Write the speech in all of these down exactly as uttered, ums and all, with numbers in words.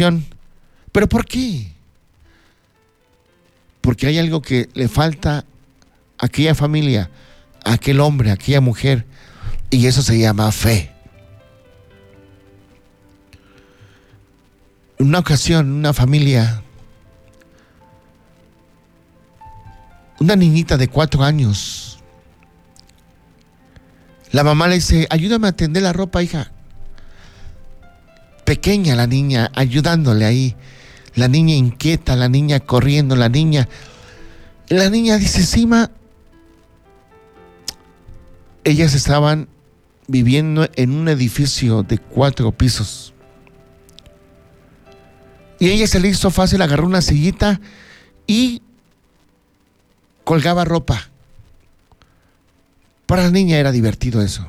oración. ¿Pero por qué? Porque hay algo que le falta a aquella familia, a aquel hombre, a aquella mujer, y eso se llama fe. En una ocasión, una familia, una niñita de cuatro años, la mamá le dice: ayúdame a tender la ropa, hija. Pequeña la niña, ayudándole ahí. La niña inquieta, la niña corriendo, la niña. La niña dice: sí, ma. Ellas estaban viviendo en un edificio de cuatro pisos. Y ella se le hizo fácil, agarró una sillita y colgaba ropa. Para la niña era divertido eso.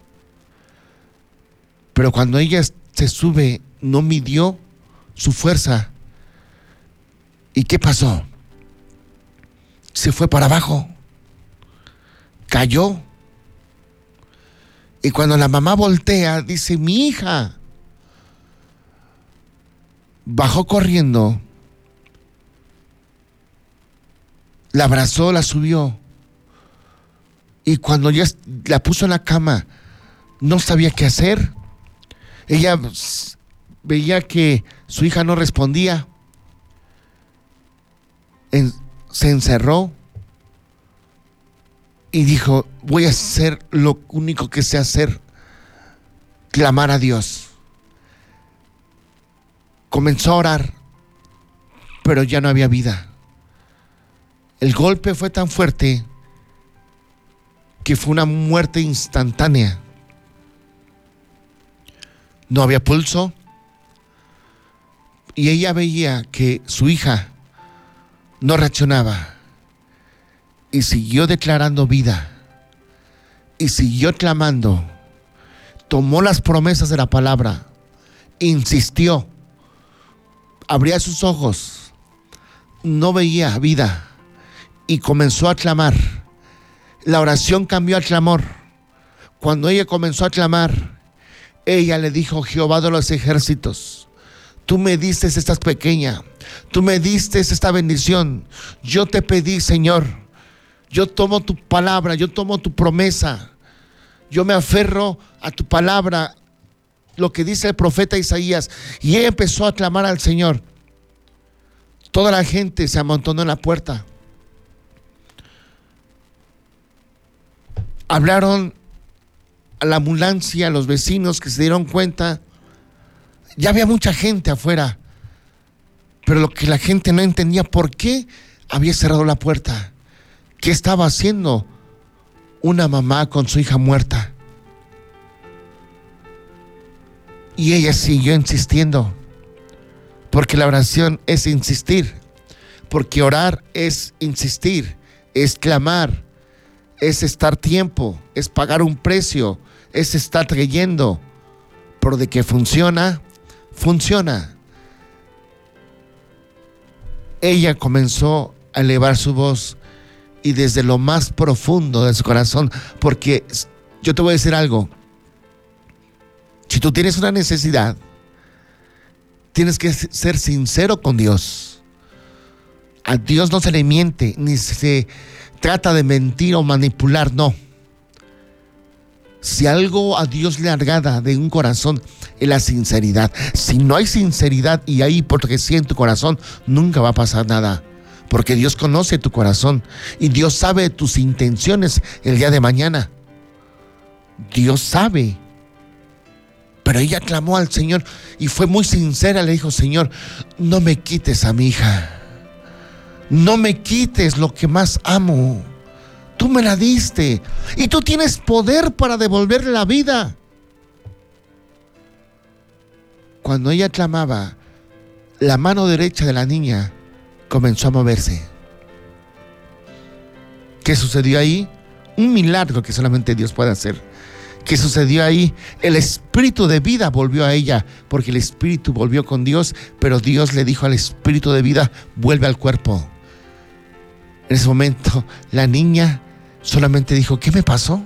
Pero cuando ella se sube, no midió su fuerza. ¿Y qué pasó? Se fue para abajo. Cayó. Y cuando la mamá voltea, dice: mi hija. Bajó corriendo. La abrazó, la subió. Y cuando ya la puso en la cama, no sabía qué hacer. Ella veía que su hija no respondía. En, se encerró y dijo: voy a hacer lo único que sé hacer, clamar a Dios. Comenzó a orar, pero ya no había vida. El golpe fue tan fuerte que fue una muerte instantánea. No había pulso y ella veía que su hija no reaccionaba y siguió declarando vida y siguió clamando. Tomó las promesas de la palabra, insistió, abría sus ojos, no veía vida y comenzó a clamar. La oración cambió al clamor. Cuando ella comenzó a clamar, ella le dijo: Jehová de los ejércitos, tú me diste esta pequeña, tú me diste esta bendición. Yo te pedí, Señor, yo tomo tu palabra, yo tomo tu promesa, yo me aferro a tu palabra, lo que dice el profeta Isaías. Y ella empezó a clamar al Señor. Toda la gente se amontonó en la puerta. Hablaron a la ambulancia, a los vecinos que se dieron cuenta. Ya había mucha gente afuera, pero lo que la gente no entendía: ¿por qué había cerrado la puerta? ¿Qué estaba haciendo una mamá con su hija muerta? Y ella siguió insistiendo, porque la oración es insistir, porque orar es insistir, es clamar, es estar tiempo, es pagar un precio, es estar creyendo. Pero de que funciona, funciona. Ella comenzó a elevar su voz y desde lo más profundo de su corazón, porque yo te voy a decir algo: si tú tienes una necesidad, tienes que ser sincero con Dios. A Dios no se le miente, ni se trata de mentir o manipular, no. Si algo a Dios le agrada de un corazón, es la sinceridad. Si no hay sinceridad y hay hipocresía en tu corazón, nunca va a pasar nada. Porque Dios conoce tu corazón y Dios sabe tus intenciones el día de mañana. Dios sabe. Pero ella clamó al Señor y fue muy sincera. Le dijo: Señor, no me quites a mi hija. No me quites lo que más amo. Tú me la diste y tú tienes poder para devolverle la vida. Cuando ella clamaba, la mano derecha de la niña comenzó a moverse. ¿Qué sucedió ahí? Un milagro que solamente Dios puede hacer. ¿Qué sucedió ahí? El espíritu de vida volvió a ella, porque el espíritu volvió con Dios, pero Dios le dijo al espíritu de vida: vuelve al cuerpo. En ese momento, la niña solamente dijo: ¿qué me pasó?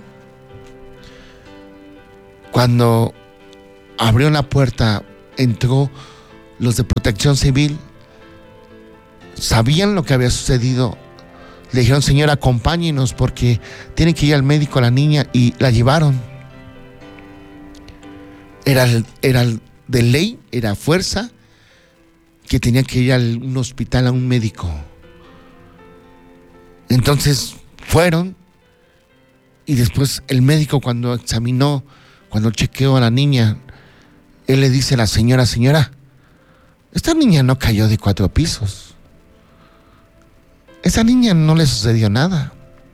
Cuando abrió la puerta, entró Los de Protección Civil sabían lo que había sucedido. Le dijeron, señora, acompáñenos porque tiene que ir al médico a la niña, y la llevaron. Era, era de ley, era fuerza, que tenía que ir a un hospital, a un médico. Entonces fueron, y después el médico, cuando examinó, cuando chequeó a la niña, él le dice a la señora, señora, esta niña no cayó de cuatro pisos. Esa niña no le sucedió nada.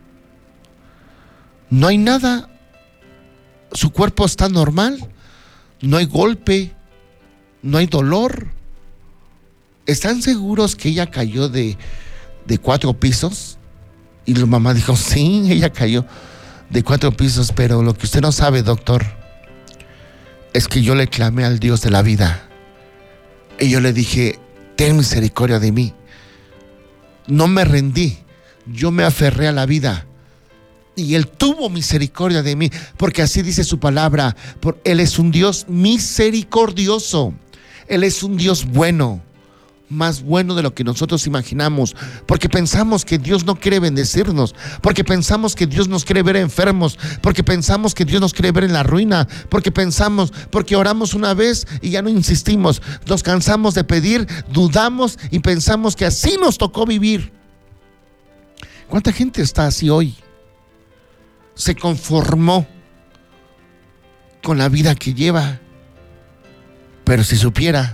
No hay nada. Su cuerpo está normal. No hay golpe. No hay dolor. ¿Están seguros que ella cayó de, de cuatro pisos? Y la mamá dijo, sí, ella cayó de cuatro pisos, pero lo que usted no sabe, doctor, es que yo le clamé al Dios de la vida. Y yo le dije, ten misericordia de mí. No me rendí, yo me aferré a la vida. Y Él tuvo misericordia de mí, porque así dice su palabra. Por, Él es un Dios misericordioso. Él es un Dios bueno, más bueno de lo que nosotros imaginamos, porque pensamos que Dios no quiere bendecirnos, porque pensamos que Dios nos quiere ver enfermos, porque pensamos que Dios nos quiere ver en la ruina, porque pensamos, porque oramos una vez y ya no insistimos, nos cansamos de pedir, dudamos y pensamos que así nos tocó vivir. ¿Cuánta gente está así hoy? Se conformó con la vida que lleva, pero si supiera,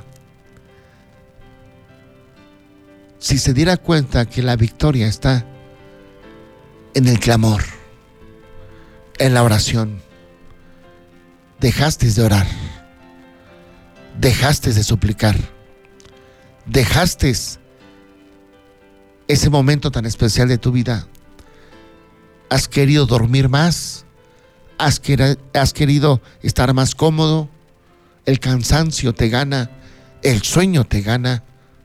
si se diera cuenta que la victoria está en el clamor, en la oración, dejaste de orar, dejaste de suplicar, dejaste ese momento tan especial de tu vida, has querido dormir más, has, quer- has querido estar más cómodo, el cansancio te gana, el sueño te gana.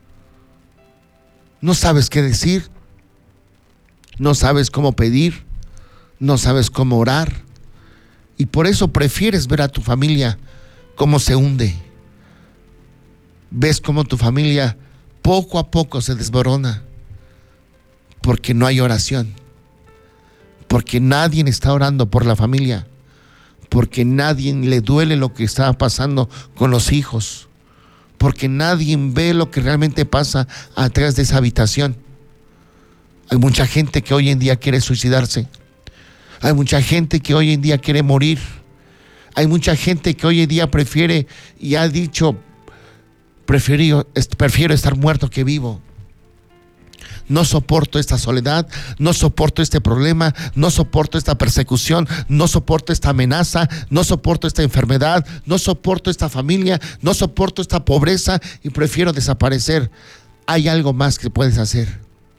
No sabes qué decir, no sabes cómo pedir, no sabes cómo orar, y por eso prefieres ver a tu familia cómo se hunde. Ves cómo tu familia poco a poco se desborona, porque no hay oración, porque nadie está orando por la familia, porque nadie le duele lo que está pasando con los hijos, porque nadie ve lo que realmente pasa atrás de esa habitación. Hay mucha gente que hoy en día quiere suicidarse. Hay mucha gente que hoy en día quiere morir. Hay mucha gente que hoy en día prefiere y ha dicho, prefiero, prefiero estar muerto que vivo. No soporto esta soledad, no soporto este problema, no soporto esta persecución, no soporto esta amenaza, no soporto esta enfermedad, no soporto esta familia, no soporto esta pobreza y prefiero desaparecer. Hay algo más que puedes hacer.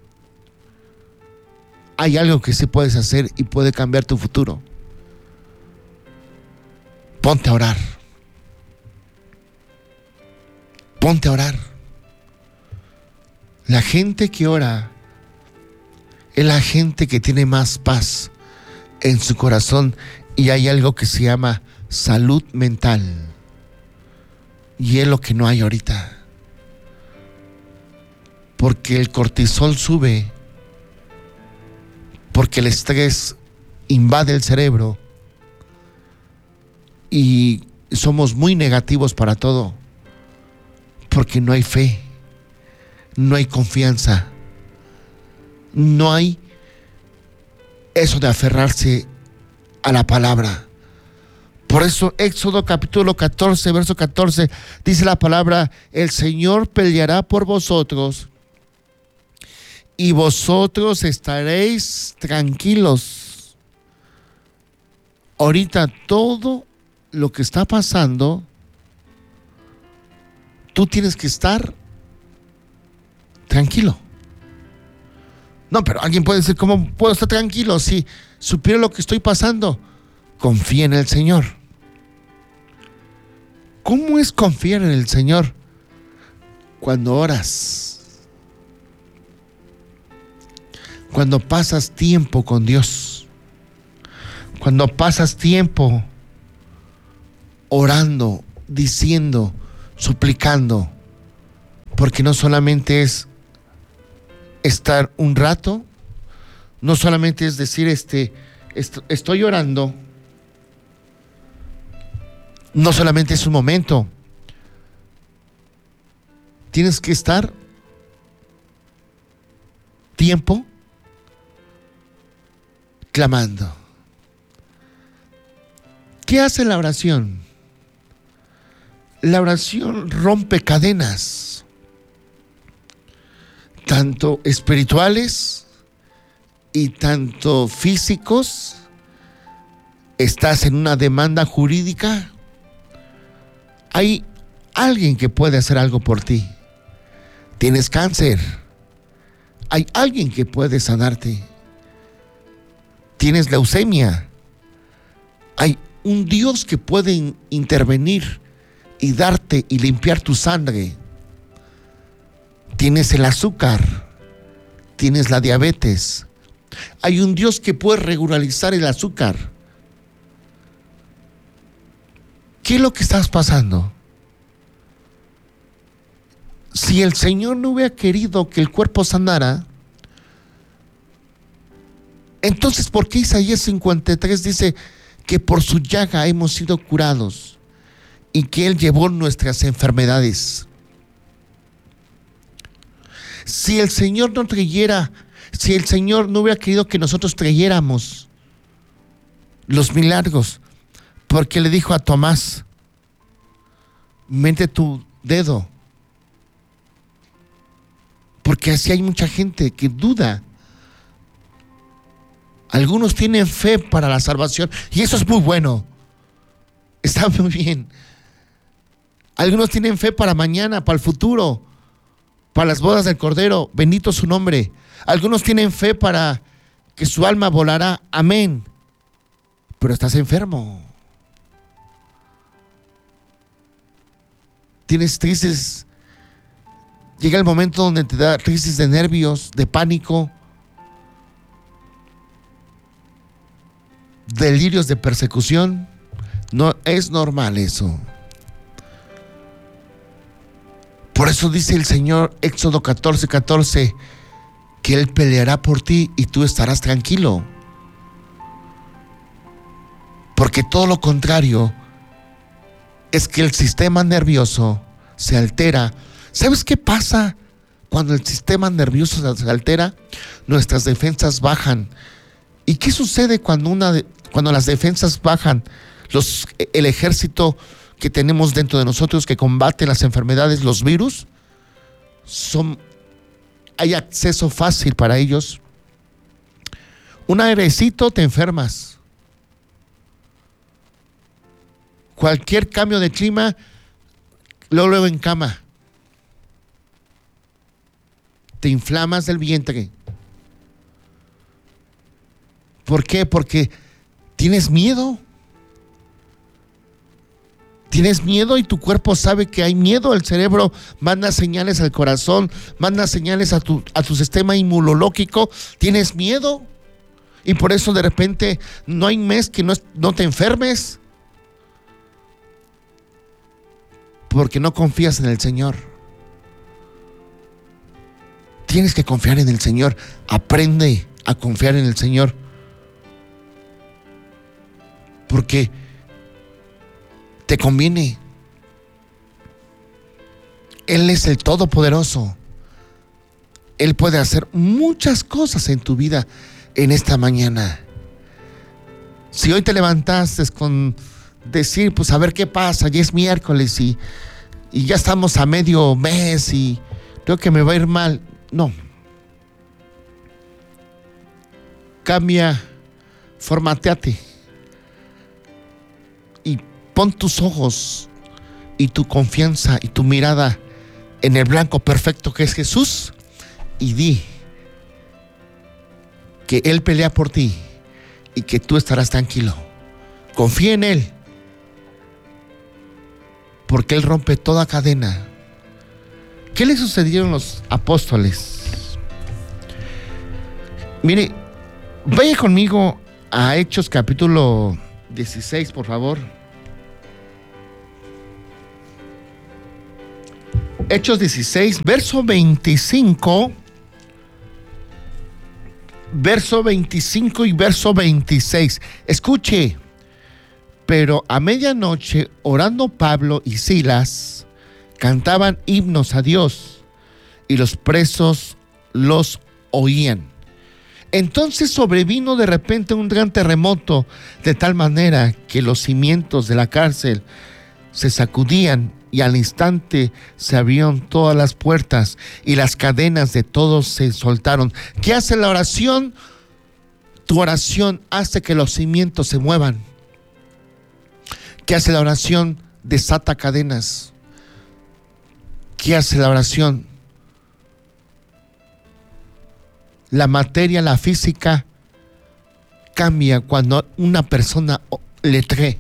Hay algo que sí puedes hacer y puede cambiar tu futuro. Ponte a orar. Ponte a orar. La gente que ora es la gente que tiene más paz en su corazón, y hay algo que se llama salud mental, y es lo que no hay ahorita, porque el cortisol sube, porque el estrés invade el cerebro y somos muy negativos para todo, porque no hay fe. No hay confianza, no hay eso de aferrarse a la palabra. Por eso Éxodo capítulo catorce, verso catorce, dice la palabra, el Señor peleará por vosotros y vosotros estaréis tranquilos. Ahorita todo lo que está pasando, tú tienes que estar tranquilo. No, pero alguien puede decir, ¿cómo puedo estar tranquilo si supiera lo que estoy pasando? Confía en el Señor. ¿Cómo es confiar en el Señor? Cuando oras, cuando pasas tiempo con Dios, cuando pasas tiempo orando, diciendo, suplicando, Porque no solamente es estar un rato, no solamente es decir, este, est- estoy orando, no solamente es un momento, tienes que estar tiempo clamando. ¿Qué hace la oración? La oración rompe cadenas, tanto espirituales y tanto físicos. Estás en una demanda jurídica, hay alguien que puede hacer algo por ti. Tienes cáncer, hay alguien que puede sanarte. Tienes leucemia, hay un Dios que puede in- intervenir y darte y limpiar tu sangre. Tienes el azúcar, tienes la diabetes, hay un Dios que puede regularizar el azúcar. ¿Qué es lo que estás pasando? Si el Señor no hubiera querido que el cuerpo sanara, entonces ¿por qué Isaías cincuenta y tres dice que por su llaga hemos sido curados y que Él llevó nuestras enfermedades? Si el Señor no creyera, si el Señor no hubiera querido que nosotros creyéramos los milagros, porque le dijo a Tomás, mete tu dedo, porque así hay mucha gente que duda. Algunos tienen fe para la salvación y eso es muy bueno, está muy bien. Algunos tienen fe para mañana, para el futuro, para las bodas del Cordero, bendito su nombre. Algunos tienen fe para que su alma volará, amén. Pero estás enfermo. Tienes crisis, llega el momento donde te da crisis de nervios, de pánico, delirios de persecución. No es normal eso. Por eso dice el Señor, Éxodo catorce, catorce, que Él peleará por ti y tú estarás tranquilo. Porque todo lo contrario es que el sistema nervioso se altera. ¿Sabes qué pasa cuando el sistema nervioso se altera? Nuestras defensas bajan. ¿Y qué sucede cuando, una de, cuando las defensas bajan? Los, el ejército que tenemos dentro de nosotros que combate las enfermedades, los virus, son, hay acceso fácil para ellos. Un airecito te enfermas. Cualquier cambio de clima, luego, luego en cama. Te inflamas del vientre. ¿Por qué? Porque tienes miedo. Tienes miedo y tu cuerpo sabe que hay miedo. El cerebro manda señales al corazón, manda señales a tu, a tu sistema inmunológico. Tienes miedo. Y por eso de repente no hay mes que no, no te enfermes. Porque no confías en el Señor. Tienes que confiar en el Señor. Aprende a confiar en el Señor. Porque te conviene. Él es el Todopoderoso. Él puede hacer muchas cosas en tu vida en esta mañana. Si hoy te levantaste con decir, pues a ver qué pasa, ya es miércoles y, y ya estamos a medio mes y creo que me va a ir mal. No. Cambia, formateate y pon tus ojos y tu confianza y tu mirada en el blanco perfecto que es Jesús y di que Él pelea por ti y que tú estarás tranquilo. Confía en Él, porque Él rompe toda cadena. ¿Qué le sucedieron a los apóstoles? Mire, vaya conmigo a Hechos capítulo dieciséis, por favor. Hechos dieciséis, verso veinticinco, verso veinticinco y verso veintiséis. Escuche. Pero a medianoche, orando Pablo y Silas, cantaban himnos a Dios, y los presos los oían. Entonces sobrevino de repente un gran terremoto, de tal manera que los cimientos de la cárcel se sacudían, y al instante se abrieron todas las puertas y las cadenas de todos se soltaron. ¿Qué hace la oración? Tu oración hace que los cimientos se muevan. ¿Qué hace la oración? Desata cadenas. ¿Qué hace la oración? La materia, la física, cambia cuando una persona le cree.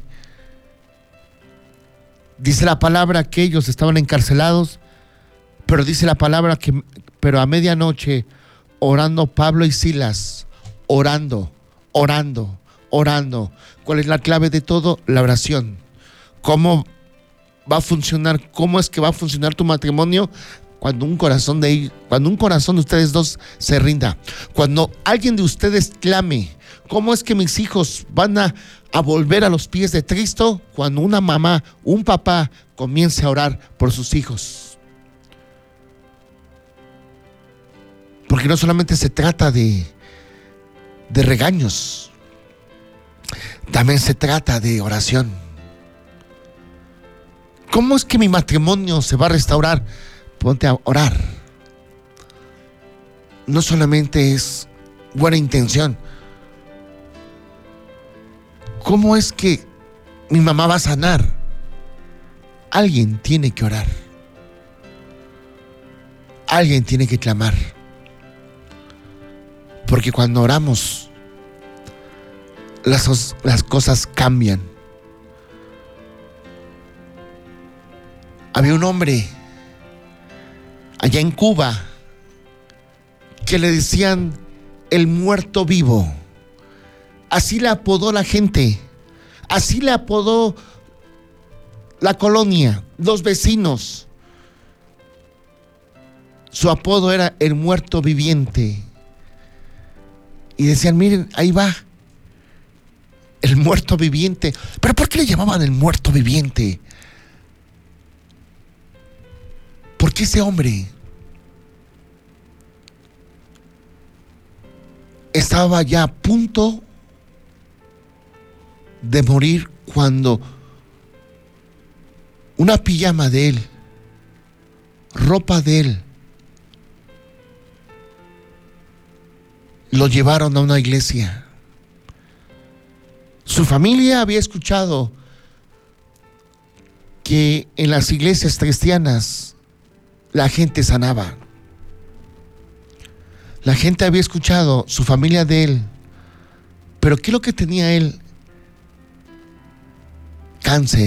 Dice la palabra que ellos estaban encarcelados, pero dice la palabra que, pero a medianoche, orando Pablo y Silas, orando, orando, orando. ¿Cuál es la clave de todo? La oración. ¿Cómo va a funcionar? ¿Cómo es que va a funcionar tu matrimonio? Cuando un corazón de, cuando un corazón de ustedes dos se rinda. Cuando alguien de ustedes clame. ¿Cómo es que mis hijos van a, a volver a los pies de Cristo? Cuando una mamá, un papá comience a orar por sus hijos. Porque no solamente se trata de, de regaños, también se trata de oración. ¿Cómo es que mi matrimonio se va a restaurar? Ponte a orar. No solamente es buena intención. ¿Cómo es que mi mamá va a sanar? Alguien tiene que orar. Alguien tiene que clamar. Porque cuando oramos, las, las cosas cambian. Había un hombre allá en Cuba que le decían el muerto vivo. Así le apodó la gente, así le apodó la colonia, los vecinos. Su apodo era el muerto viviente. Y decían, miren, ahí va, el muerto viviente. ¿Pero por qué le llamaban el muerto viviente? Porque ese hombre estaba ya a punto de morir cuando una pijama de él, ropa de él, lo llevaron a una iglesia. Su familia había escuchado que en las iglesias cristianas la gente sanaba. La gente había escuchado, su familia de él. Pero ¿qué es lo que tenía él? Cáncer.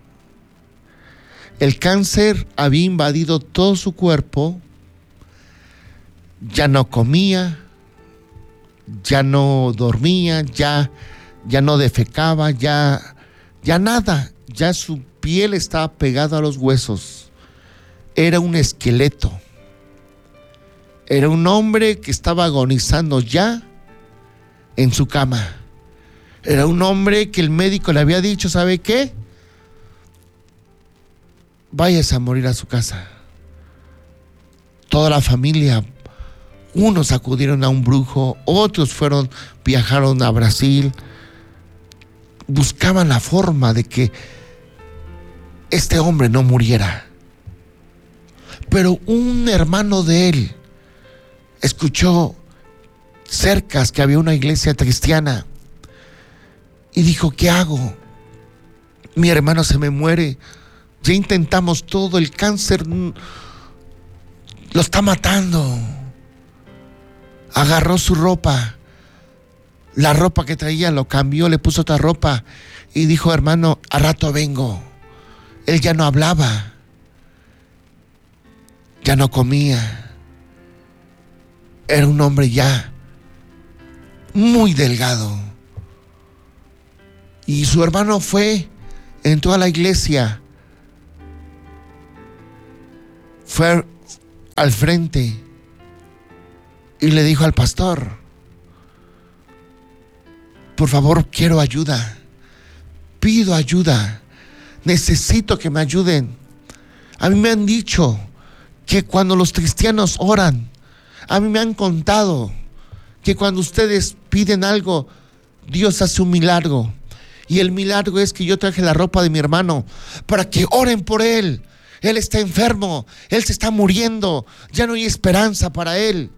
El cáncer había invadido todo su cuerpo. Ya no comía, ya no dormía, ya, ya no defecaba, ya, ya nada. Ya su piel estaba pegada a los huesos. Era un esqueleto. Era un hombre que estaba agonizando ya en su cama. Era un hombre que el médico le había dicho, ¿sabe qué? Váyase a morir a su casa. Toda la familia, unos acudieron a un brujo, otros fueron, viajaron a Brasil, buscaban la forma de que este hombre no muriera. Pero un hermano de él escuchó cerca que había una iglesia cristiana y dijo, ¿qué hago? Mi hermano se me muere. Ya intentamos todo, el cáncer lo está matando. Agarró su ropa, la ropa que traía, lo cambió, le puso otra ropa y dijo, hermano, a rato vengo. Él ya no hablaba, ya no comía. Era un hombre ya muy delgado. Y su hermano fue, entró a la iglesia, fue al frente y le dijo al pastor: por favor, quiero ayuda, pido ayuda, necesito que me ayuden. A mí me han dicho que cuando los cristianos oran, a mí me han contado que cuando ustedes piden algo, Dios hace un milagro. Y el milagro es que yo traje la ropa de mi hermano para que oren por él. Él está enfermo, él se está muriendo, ya no hay esperanza para él.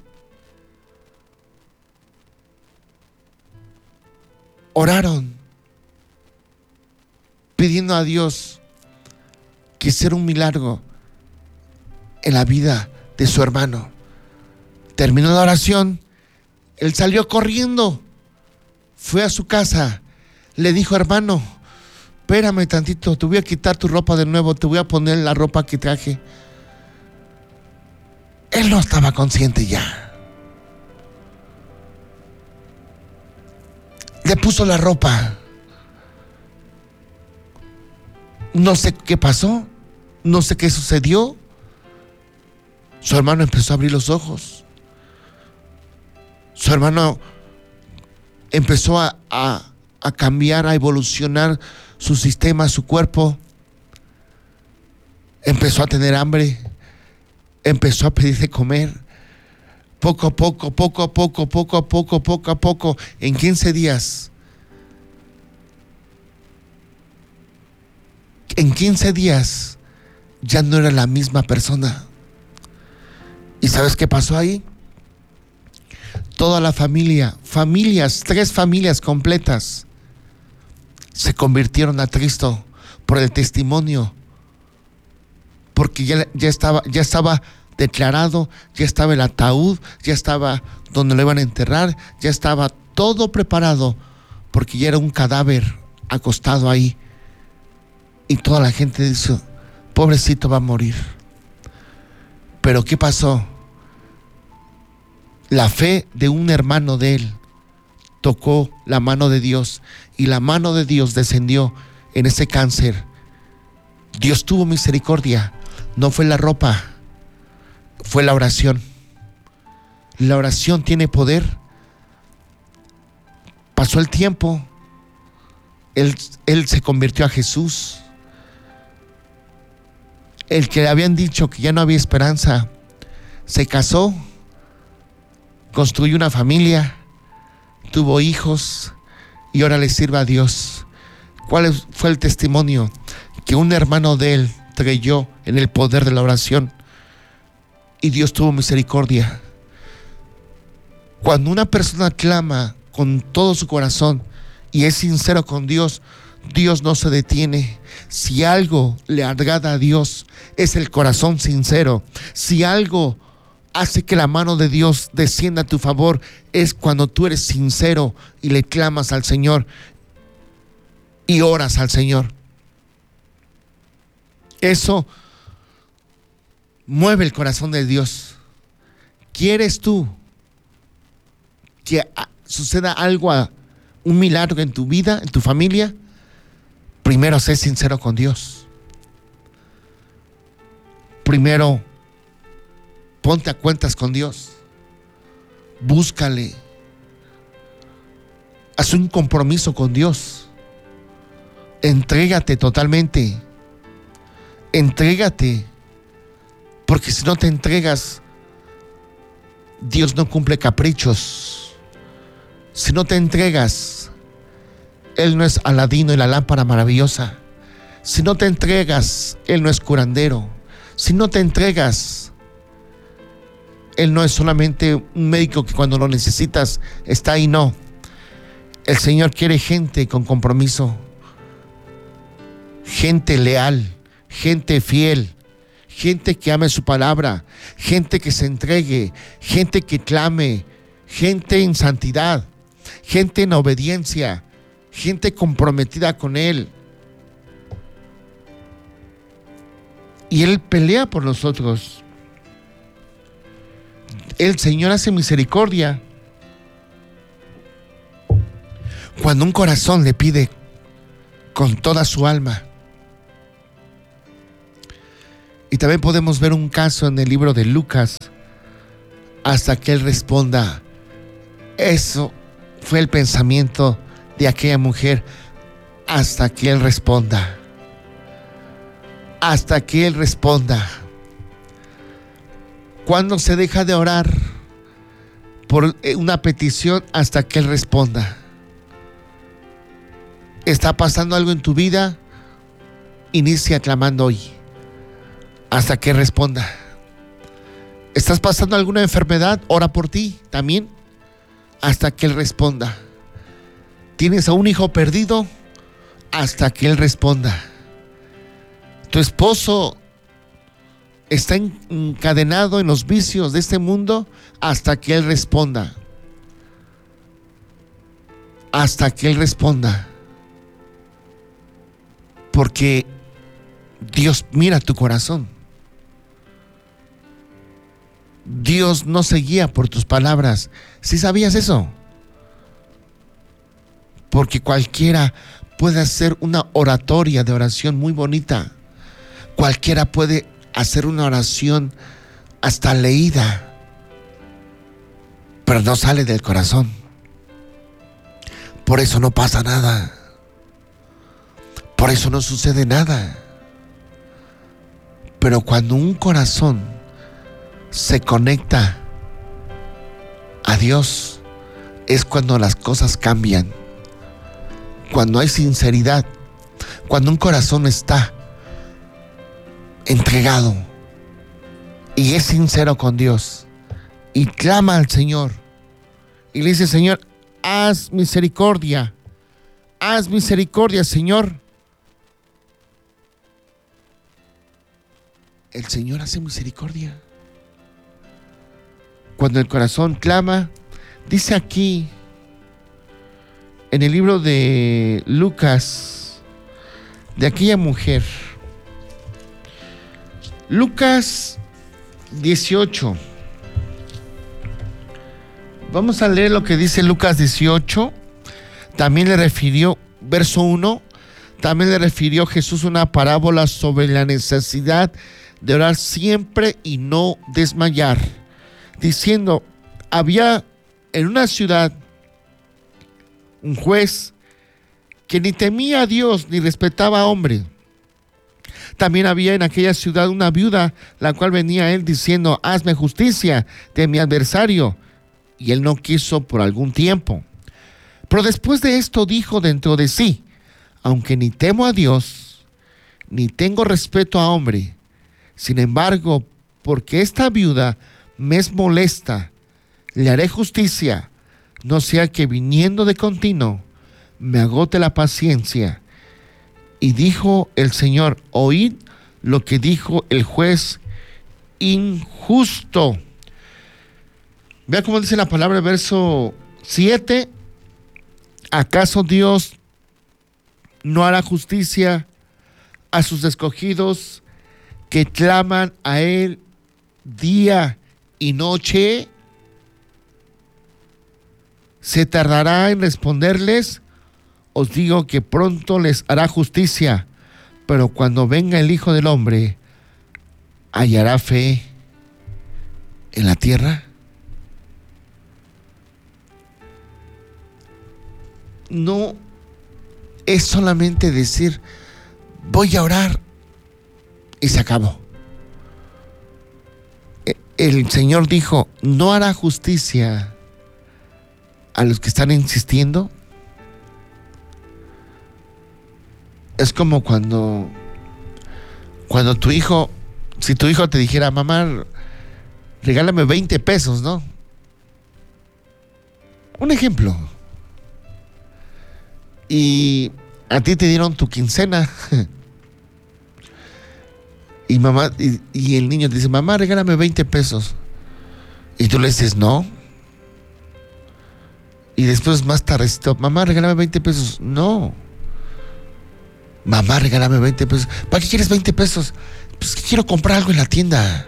Oraron pidiendo a Dios que hiciera un milagro en la vida de su hermano. Terminó la oración, él salió corriendo, fue a su casa, le dijo: hermano, espérame tantito, te voy a quitar tu ropa de nuevo, te voy a poner la ropa que traje. Él no estaba consciente ya. Le puso la ropa. No sé qué pasó, no sé qué sucedió. Su hermano empezó a abrir los ojos. Su hermano empezó a, a, a cambiar, a evolucionar su sistema, su cuerpo. Empezó a tener hambre. Empezó a pedir de comer. Poco a poco, poco a poco, poco a poco, poco a poco, en quince días. En quince días ya no era la misma persona. ¿Y sabes qué pasó ahí? Toda la familia, familias, tres familias completas, se convirtieron a Cristo por el testimonio. Porque ya, ya estaba, ya estaba declarado, ya estaba el ataúd, ya estaba donde lo iban a enterrar, ya estaba todo preparado, porque ya era un cadáver acostado ahí. Y toda la gente dice: pobrecito, va a morir. Pero ¿qué pasó? La fe de un hermano de él tocó la mano de Dios, y la mano de Dios descendió en ese cáncer. Dios tuvo misericordia. No fue la ropa, fue la oración. La oración tiene poder. Pasó el tiempo, él, él se convirtió a Jesús. El que le habían dicho que ya no había esperanza, se casó, construyó una familia, tuvo hijos, y ahora le sirve a Dios. ¿Cuál fue el testimonio? Que un hermano de él creyó en el poder de la oración, y Dios tuvo misericordia. Cuando una persona clama con todo su corazón y es sincero con Dios, Dios no se detiene. Si algo le agrada a Dios, es el corazón sincero. Si algo hace que la mano de Dios descienda a tu favor, es cuando tú eres sincero y le clamas al Señor y oras al Señor. Eso mueve el corazón de Dios. ¿Quieres tú que suceda algo, un milagro en tu vida, en tu familia? Primero, sé sincero con Dios. Primero, ponte a cuentas con Dios. Búscale. Haz un compromiso con Dios. Entrégate totalmente. Entrégate. Porque si no te entregas, Dios no cumple caprichos. Si no te entregas, Él no es Aladino y la lámpara maravillosa. Si no te entregas, Él no es curandero. Si no te entregas, Él no es solamente un médico que cuando lo necesitas está ahí, no. El Señor quiere gente con compromiso, gente leal, gente fiel, gente que ame su palabra, gente que se entregue, gente que clame, gente en santidad, gente en obediencia, gente comprometida con Él. Y Él pelea por nosotros. El Señor hace misericordia cuando un corazón le pide con toda su alma. Y Y también podemos ver un caso en el libro de Lucas, hasta que él responda. Eso fue el pensamiento de aquella mujer, hasta que él responda. Hasta que él responda. Cuando se deja de orar por una petición, hasta que él responda. ¿Está pasando algo en tu vida? Inicia clamando hoy, hasta que responda. ¿Estás pasando alguna enfermedad? Ora por ti también, hasta que él responda. ¿Tienes a un hijo perdido? Hasta que él responda. ¿Tu esposo está encadenado en los vicios de este mundo? Hasta que él responda. Hasta que él responda. Porque Dios mira tu corazón. Dios no se guía por tus palabras. ¿Sí sabías eso? Porque cualquiera puede hacer una oratoria de oración muy bonita. Cualquiera puede hacer una oración hasta leída, pero no sale del corazón. Por eso no pasa nada. Por eso no sucede nada. Pero cuando un corazón se conecta a Dios, es cuando las cosas cambian. Cuando hay sinceridad, cuando un corazón está entregado y es sincero con Dios y clama al Señor y le dice: Señor, haz misericordia, haz misericordia, Señor. El Señor hace misericordia. Cuando el corazón clama, dice aquí en el libro de Lucas, de aquella mujer, Lucas dieciocho. Vamos a leer lo que dice Lucas dieciocho. También le refirió, verso uno, también le refirió Jesús una parábola sobre la necesidad de orar siempre y no desmayar, diciendo: había en una ciudad un juez que ni temía a Dios ni respetaba a hombre. También había en aquella ciudad una viuda, la cual venía a él diciendo: hazme justicia de mi adversario. Y él no quiso por algún tiempo. Pero después de esto dijo dentro de sí: aunque ni temo a Dios, ni tengo respeto a hombre, sin embargo, porque esta viuda me es molesta, le haré justicia, no sea que viniendo de continuo me agote la paciencia. Y dijo el Señor: oíd lo que dijo el juez injusto. Vea cómo dice la palabra, verso siete. ¿Acaso Dios no hará justicia a sus escogidos que claman a Él día y noche? ¿Se tardará en responderles? Os digo que pronto les hará justicia. Pero cuando venga el Hijo del Hombre, ¿hallará fe en la tierra? No es solamente decir: voy a orar y se acabó. El Señor dijo: ¿no hará justicia a los que están insistiendo? Es como cuando cuando tu hijo, si tu hijo te dijera: mamá, regálame veinte pesos, ¿no? Un ejemplo. Y a ti te dieron tu quincena. Y mamá, y, y el niño te dice: mamá, regálame veinte pesos. Y tú le dices: no. Y después más tarde, mamá, regálame veinte pesos. No. Mamá, regálame veinte pesos. ¿Para qué quieres veinte pesos? Pues que quiero comprar algo en la tienda.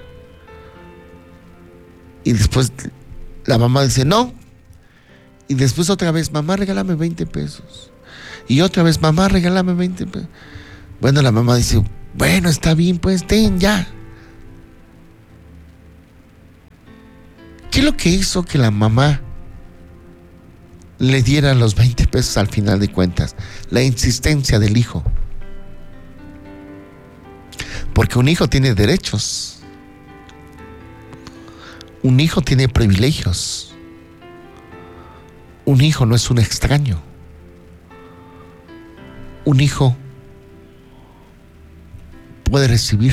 Y después la mamá dice: no. Y después otra vez: mamá, regálame veinte pesos. Y otra vez: mamá, regálame veinte pesos. Bueno, la mamá dice: bueno, está bien, pues ten ya, ¿Qué es lo que hizo que la mamá le diera los veinte pesos al final de cuentas? La insistencia del hijo. Porque un hijo tiene derechos. Un hijo tiene privilegios. Un hijo no es un extraño. Un hijo puede recibir.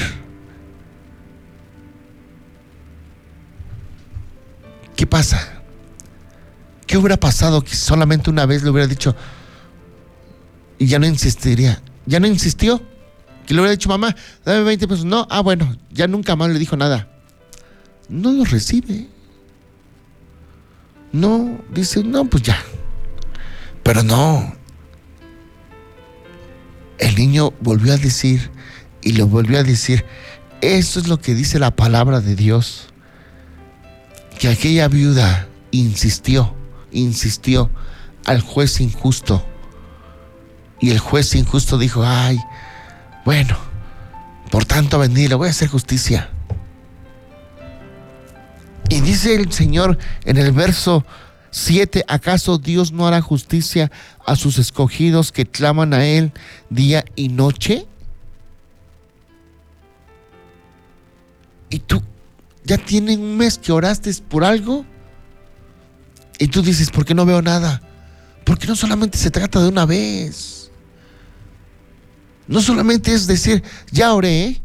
¿Qué pasa? ¿Qué hubiera pasado que solamente una vez le hubiera dicho y ya no insistiría? Ya no insistió. Que le hubiera dicho, mamá, dame veinte pesos. No, ah, bueno, ya nunca más le dijo nada. No lo recibe. No, dice, no, pues ya. Pero no. El niño volvió a decir y lo volvió a decir. Eso es lo que dice la palabra de Dios. Que aquella viuda insistió, insistió al juez injusto. Y el juez injusto dijo, ay, bueno, por tanto venir, le voy a hacer justicia. Y dice el Señor en el verso siete, ¿acaso Dios no hará justicia a sus escogidos que claman a Él día y noche? Y tú, ya tienen un mes que oraste por algo y tú dices, ¿por qué no veo nada? Porque no solamente se trata de una vez. No solamente es decir, ya oré, ¿eh?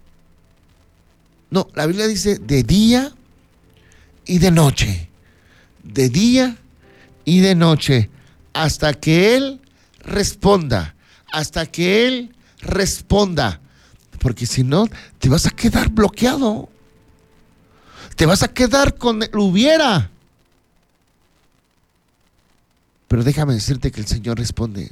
No, la Biblia dice de día y de noche. De día y de noche. Hasta que Él responda. Hasta que Él responda. Porque si no, te vas a quedar bloqueado. Te vas a quedar con el hubiera. Pero déjame decirte que el Señor responde.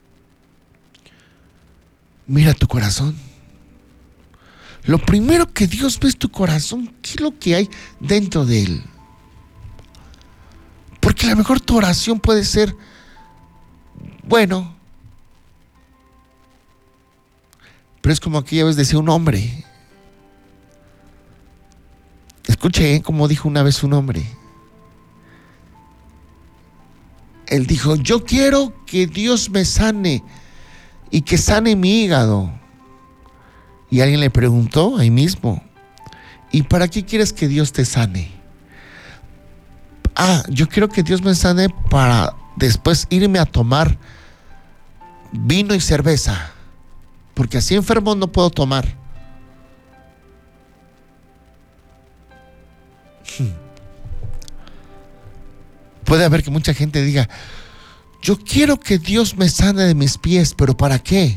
Mira tu corazón. Lo primero que Dios ve es tu corazón. ¿Qué es lo que hay dentro de él? Porque a lo mejor tu oración puede ser, bueno, pero es como aquella vez decía un hombre. Escuche, ¿eh? Como dijo una vez un hombre. Él dijo, yo quiero que Dios me sane y que sane mi hígado. Y alguien le preguntó ahí mismo, ¿y para qué quieres que Dios te sane? Ah, yo quiero que Dios me sane para después irme a tomar vino y cerveza, porque así enfermo no puedo tomar. Puede haber que mucha gente diga, yo quiero que Dios me sane de mis pies, pero ¿para qué?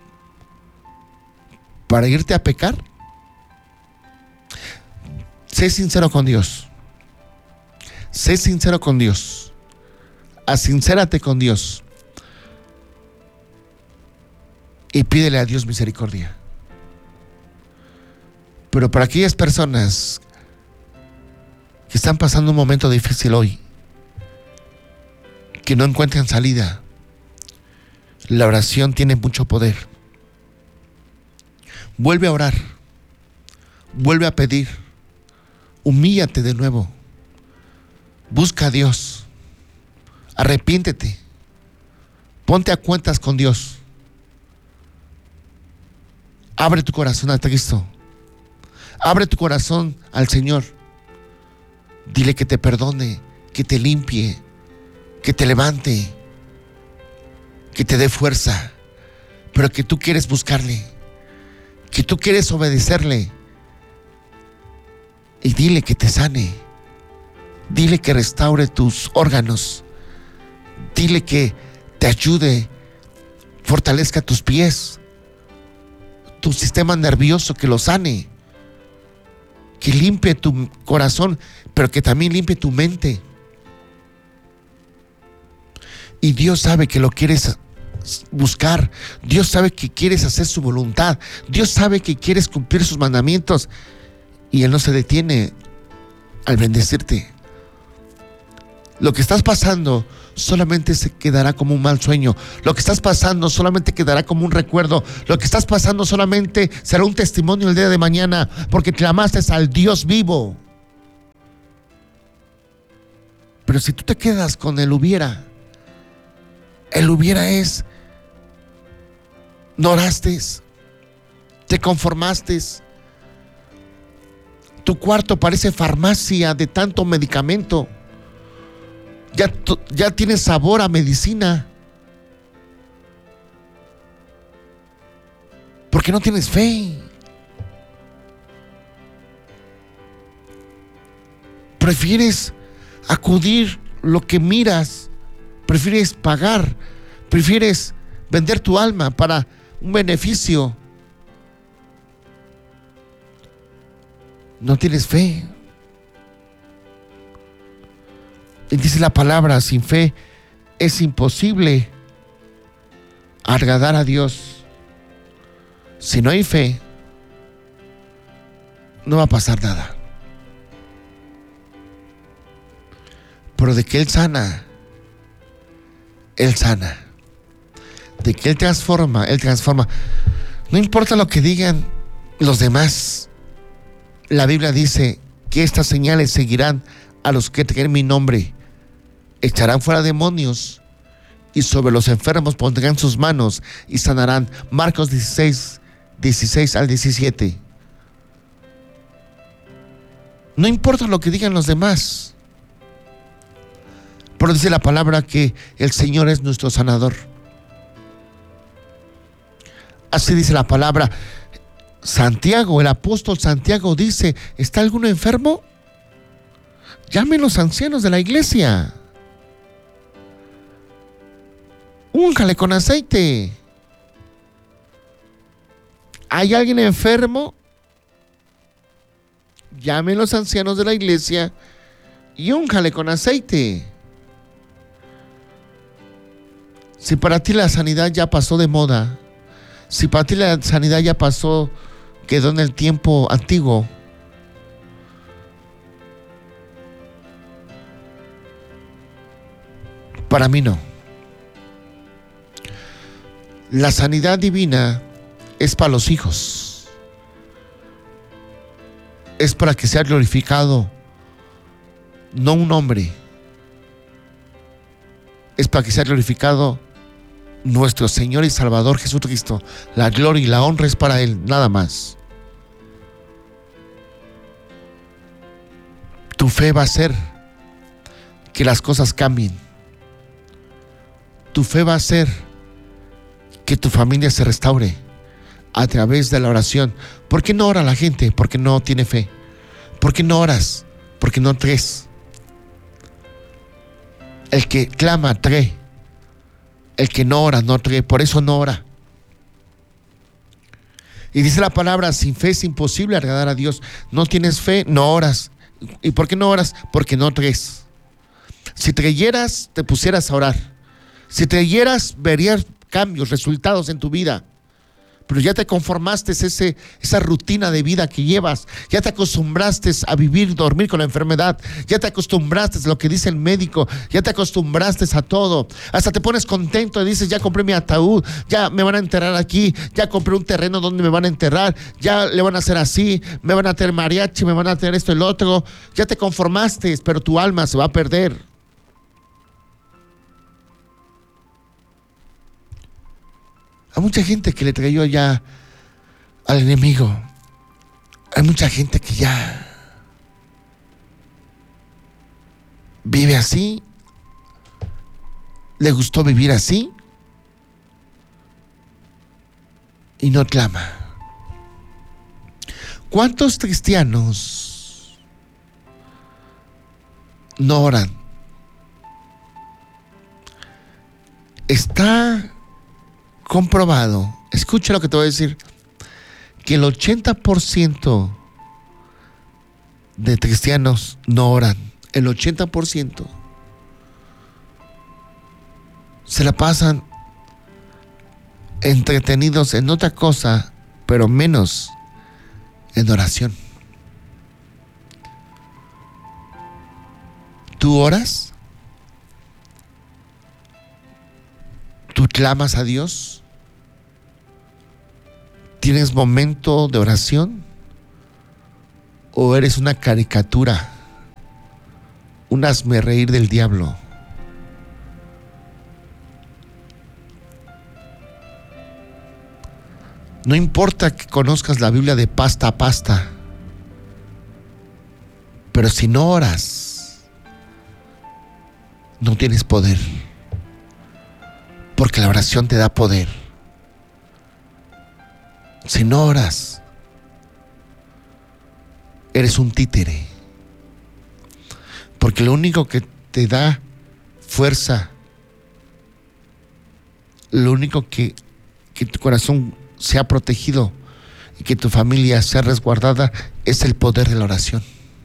¿Para irte a pecar? Sé sincero con Dios. Sé sincero con Dios. Asincérate con Dios. Y pídele a Dios misericordia. Pero para aquellas personas que están pasando un momento difícil hoy, que no encuentran salida, la oración tiene mucho poder. Vuelve a orar, vuelve a pedir, humíllate de nuevo, busca a Dios, arrepiéntete, ponte a cuentas con Dios, abre tu corazón a Cristo, abre tu corazón al Señor, dile que te perdone, que te limpie, que te levante, que te dé fuerza, pero que tú quieres buscarle, que tú quieres obedecerle, y dile que te sane, dile que restaure tus órganos, dile que te ayude, fortalezca tus pies, tu sistema nervioso, que lo sane, que limpie tu corazón, pero que también limpie tu mente. Y Dios sabe que lo quieres buscar. Dios sabe que quieres hacer su voluntad. Dios sabe que quieres cumplir sus mandamientos. Y Él no se detiene al bendecirte. Lo que estás pasando solamente se quedará como un mal sueño. Lo que estás pasando solamente quedará como un recuerdo. Lo que estás pasando solamente será un testimonio el día de mañana, porque clamaste al Dios vivo. Pero si tú te quedas con el hubiera, el hubiera es, no oraste, te conformaste. Tu cuarto parece farmacia de tanto medicamento. Ya, ya tiene sabor a medicina. Porque no tienes fe. Prefieres acudir lo que miras. Prefieres pagar. Prefieres vender tu alma para un beneficio. No tienes fe. Y dice la palabra, sin fe es imposible agradar a Dios. Si no hay fe, no va a pasar nada. Pero de que Él sana, Él sana. De que Él transforma, Él transforma. No importa lo que digan los demás. La Biblia dice que estas señales seguirán a los que creen mi nombre. Echarán fuera demonios y sobre los enfermos pondrán sus manos y sanarán. Marcos dieciséis, dieciséis al diecisiete. No importa lo que digan los demás. Pero dice la palabra que el Señor es nuestro sanador. Así dice la palabra. Santiago, el apóstol Santiago dice, ¿está alguno enfermo? Llamen los ancianos de la iglesia. Úngale con aceite. ¿Hay alguien enfermo? Llamen los ancianos de la iglesia y úngale con aceite. Si para ti la sanidad ya pasó de moda, si para ti la sanidad ya pasó, quedó en el tiempo antiguo, para mí no. La sanidad divina es para los hijos. Es para que sea glorificado no un hombre. Es para que sea glorificado nuestro Señor y Salvador Jesucristo. La gloria y la honra es para Él, nada más. Tu fe va a hacer que las cosas cambien. Tu fe va a hacer que tu familia se restaure a través de la oración. ¿Por qué no ora la gente? Porque no tiene fe. ¿Por qué no oras? Porque no crees. El que clama, cree. El que no ora, no cree. Por eso no ora. Y dice la palabra, sin fe es imposible agradar a Dios. No tienes fe, no oras. ¿Y por qué no oras? Porque no crees. Si creyeras, te pusieras a orar. Si creyeras, verías cambios, resultados en tu vida. Pero ya te conformaste ese, esa rutina de vida que llevas. Ya te acostumbraste a vivir, dormir con la enfermedad. Ya te acostumbraste a lo que dice el médico. Ya te acostumbraste a todo. Hasta te pones contento y dices, ya compré mi ataúd. Ya me van a enterrar aquí. Ya compré un terreno donde me van a enterrar. Ya le van a hacer así. Me van a tener mariachi, me van a tener esto y lo otro. Ya te conformaste, pero tu alma se va a perder. Hay mucha gente que le trayó ya al enemigo. Hay mucha gente que ya vive así. Le gustó vivir así. Y no clama. ¿Cuántos cristianos no oran? Está comprobado, escucha lo que te voy a decir, que el ochenta por ciento de cristianos no oran. El ochenta por ciento se la pasan entretenidos en otra cosa, pero menos en oración. ¿Tú oras? ¿Tú clamas a Dios? ¿Tienes momento de oración? ¿O eres una caricatura? un hazmerreír del diablo. No importa que conozcas la Biblia de pasta a pasta, pero si no oras, no tienes poder, porque la oración te da poder. Si no oras, eres un títere, porque lo único que te da fuerza, lo único que, que tu corazón sea protegido y que tu familia sea resguardada es el poder de la oración.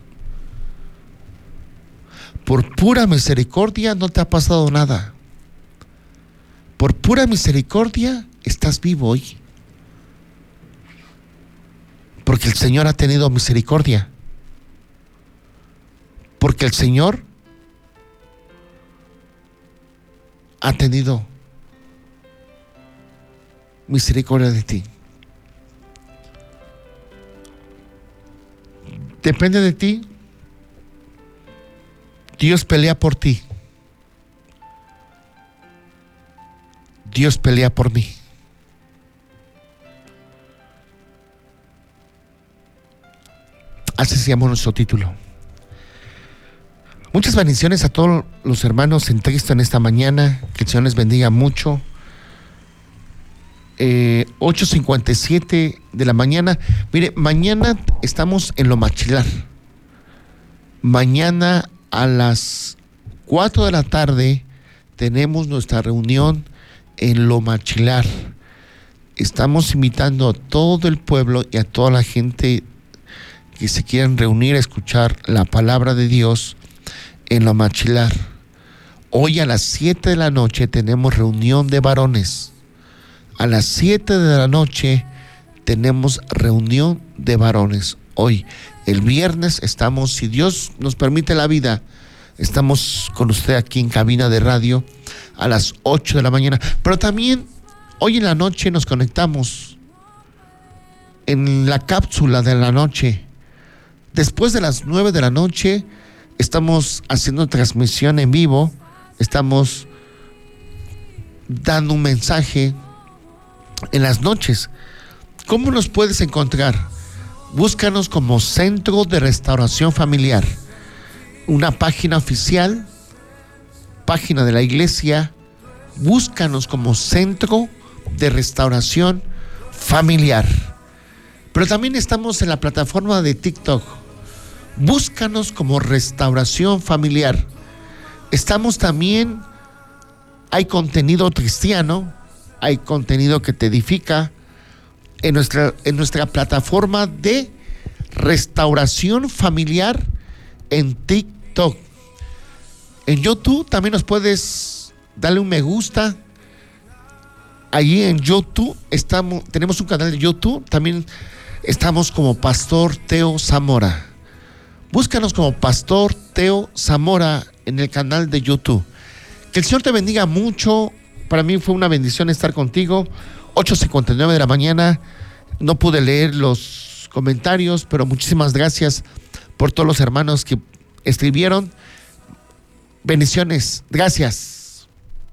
Por pura misericordia no te ha pasado nada. Por pura misericordia estás vivo hoy. Porque el Señor ha tenido misericordia. Porque el Señor ha tenido misericordia de ti. Depende de ti. Dios pelea por ti. Dios pelea por mí. Así se llama nuestro título. Muchas bendiciones a todos los hermanos en Cristo en esta mañana. Que el Señor les bendiga mucho. Eh, ocho cincuenta y siete de la mañana. Mire, mañana estamos en Lo Machilar. Mañana a las cuatro de la tarde tenemos nuestra reunión en Lo Machilar. Estamos invitando a todo el pueblo y a toda la gente que se quieran reunir a escuchar la palabra de Dios en Lo Machilar. Hoy a las siete de la noche tenemos reunión de varones. A las siete de la noche tenemos reunión de varones. Hoy, el viernes, estamos, si Dios nos permite la vida, estamos con usted aquí en cabina de radio a las ocho de la mañana. Pero también hoy en la noche nos conectamos en la cápsula de la noche. Después de las nueve de la noche estamos haciendo transmisión en vivo. Estamos dando un mensaje en las noches. ¿Cómo nos puedes encontrar? Búscanos como Centro de Restauración Familiar, una página oficial, página de la iglesia. Búscanos como Centro de Restauración Familiar. Pero también estamos en la plataforma de TikTok. Búscanos como Restauración Familiar. Estamos también, hay contenido cristiano, hay contenido que te edifica en nuestra, en nuestra plataforma de Restauración Familiar en TikTok. En YouTube también nos puedes darle un me gusta. Allí en YouTube estamos, tenemos un canal de YouTube. También estamos como Pastor Teo Zamora. Búscanos como Pastor Teo Zamora en el canal de YouTube. Que el Señor te bendiga mucho. Para mí fue una bendición estar contigo. ocho cincuenta y nueve de la mañana. No pude leer los comentarios, pero muchísimas gracias por todos los hermanos que escribieron. Bendiciones. Gracias.